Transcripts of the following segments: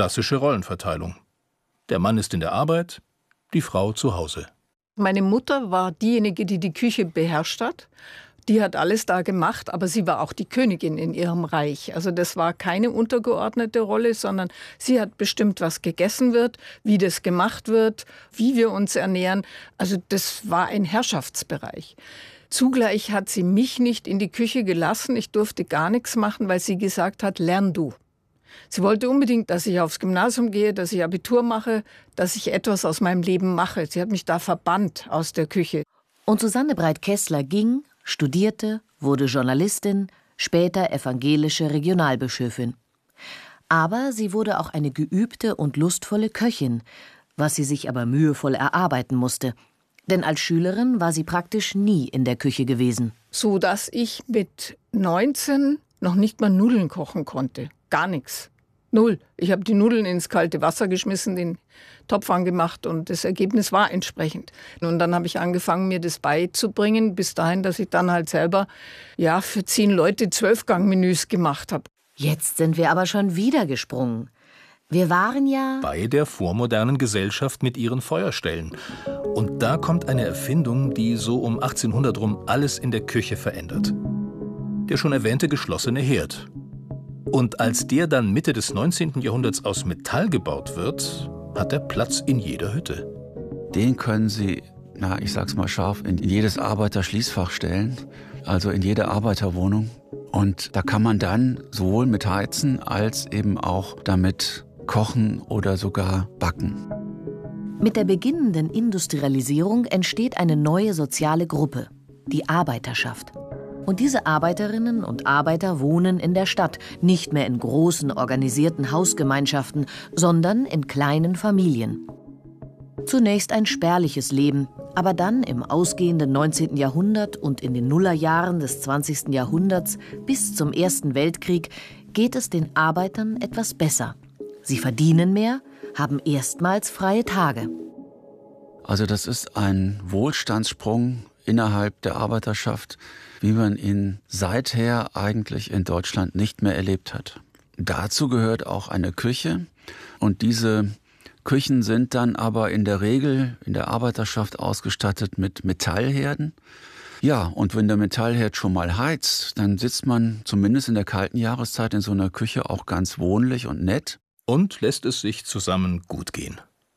Klassische Rollenverteilung. Der Mann ist in der Arbeit, die Frau zu Hause. Meine Mutter war diejenige, die die Küche beherrscht hat. Die hat alles da gemacht, aber sie war auch die Königin in ihrem Reich. Also das war keine untergeordnete Rolle, sondern sie hat bestimmt, was gegessen wird, wie das gemacht wird, wie wir uns ernähren. Also das war ein Herrschaftsbereich. Zugleich hat sie mich nicht in die Küche gelassen. Ich durfte gar nichts machen, weil sie gesagt hat, lern du. Sie wollte unbedingt, dass ich aufs Gymnasium gehe, dass ich Abitur mache, dass ich etwas aus meinem Leben mache. Sie hat mich da verbannt aus der Küche. Und Susanne Breit-Kessler ging, studierte, wurde Journalistin, später evangelische Regionalbischöfin. Aber sie wurde auch eine geübte und lustvolle Köchin, was sie sich aber mühevoll erarbeiten musste. Denn als Schülerin war sie praktisch nie in der Küche gewesen. So dass ich mit 19 noch nicht mal Nudeln kochen konnte. Gar nichts. Null. Ich habe die Nudeln ins kalte Wasser geschmissen, den Topf angemacht und das Ergebnis war entsprechend. Und dann habe ich angefangen, mir das beizubringen, bis dahin, dass ich dann halt selber für 10 Leute 12-Gang-Menüs gemacht habe. Jetzt sind wir aber schon wieder gesprungen. Wir waren ja bei der vormodernen Gesellschaft mit ihren Feuerstellen. Und da kommt eine Erfindung, die so um 1800 rum alles in der Küche verändert. Der schon erwähnte geschlossene Herd. Und als der dann Mitte des 19. Jahrhunderts aus Metall gebaut wird, hat er Platz in jeder Hütte. Den können Sie, ich sag's mal scharf, in jedes Arbeiterschließfach stellen, also in jede Arbeiterwohnung. Und da kann man dann sowohl mit heizen als eben auch damit kochen oder sogar backen. Mit der beginnenden Industrialisierung entsteht eine neue soziale Gruppe, die Arbeiterschaft. Und diese Arbeiterinnen und Arbeiter wohnen in der Stadt, nicht mehr in großen, organisierten Hausgemeinschaften, sondern in kleinen Familien. Zunächst ein spärliches Leben, aber dann im ausgehenden 19. Jahrhundert und in den Nullerjahren des 20. Jahrhunderts bis zum Ersten Weltkrieg geht es den Arbeitern etwas besser. Sie verdienen mehr, haben erstmals freie Tage. Also das ist ein Wohlstandssprung innerhalb der Arbeiterschaft, wie man ihn seither eigentlich in Deutschland nicht mehr erlebt hat. Dazu gehört auch eine Küche. Und diese Küchen sind dann aber in der Regel in der Arbeiterschaft ausgestattet mit Metallherden. Ja, und wenn der Metallherd schon mal heizt, dann sitzt man zumindest in der kalten Jahreszeit in so einer Küche auch ganz wohnlich und nett. Und lässt es sich zusammen gut gehen.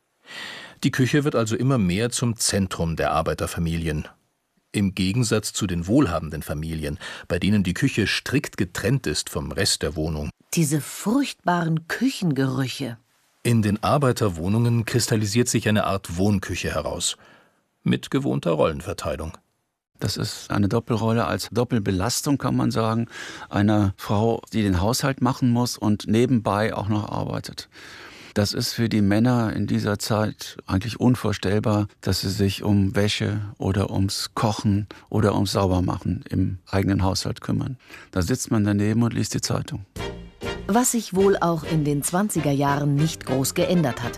Die Küche wird also immer mehr zum Zentrum der Arbeiterfamilien. Im Gegensatz zu den wohlhabenden Familien, bei denen die Küche strikt getrennt ist vom Rest der Wohnung. Diese furchtbaren Küchengerüche. In den Arbeiterwohnungen kristallisiert sich eine Art Wohnküche heraus. Mit gewohnter Rollenverteilung. Das ist eine Doppelrolle als Doppelbelastung, kann man sagen, einer Frau, die den Haushalt machen muss und nebenbei auch noch arbeitet. Das ist für die Männer in dieser Zeit eigentlich unvorstellbar, dass sie sich um Wäsche oder ums Kochen oder ums Saubermachen im eigenen Haushalt kümmern. Da sitzt man daneben und liest die Zeitung. Was sich wohl auch in den 20er Jahren nicht groß geändert hat.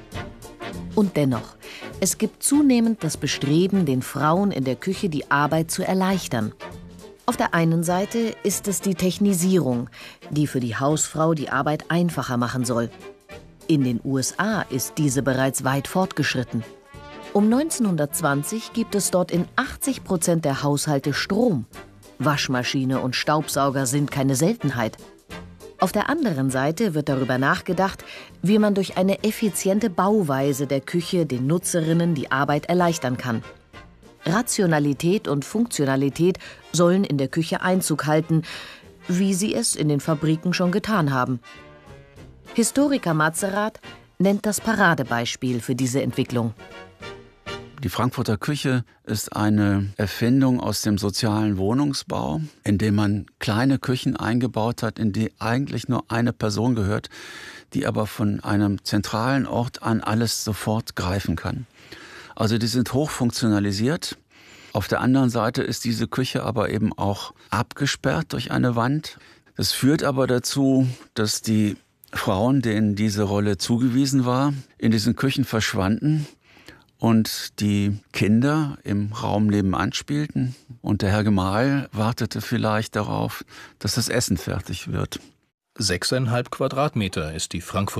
Und dennoch, es gibt zunehmend das Bestreben, den Frauen in der Küche die Arbeit zu erleichtern. Auf der einen Seite ist es die Technisierung, die für die Hausfrau die Arbeit einfacher machen soll. In den USA ist diese bereits weit fortgeschritten. Um 1920 gibt es dort in 80% der Haushalte Strom. Waschmaschine und Staubsauger sind keine Seltenheit. Auf der anderen Seite wird darüber nachgedacht, wie man durch eine effiziente Bauweise der Küche den Nutzerinnen die Arbeit erleichtern kann. Rationalität und Funktionalität sollen in der Küche Einzug halten, wie sie es in den Fabriken schon getan haben. Historiker Matzerath nennt das Paradebeispiel für diese Entwicklung. Die Frankfurter Küche ist eine Erfindung aus dem sozialen Wohnungsbau, in dem man kleine Küchen eingebaut hat, in die eigentlich nur eine Person gehört, die aber von einem zentralen Ort an alles sofort greifen kann. Also die sind hochfunktionalisiert. Auf der anderen Seite ist diese Küche aber eben auch abgesperrt durch eine Wand. Das führt aber dazu, dass die Frauen, denen diese Rolle zugewiesen war, in diesen Küchen verschwanden und die Kinder im Raum nebenan spielten. Und der Herr Gemahl wartete vielleicht darauf, dass das Essen fertig wird. 6,5 Quadratmeter ist die Frankfurter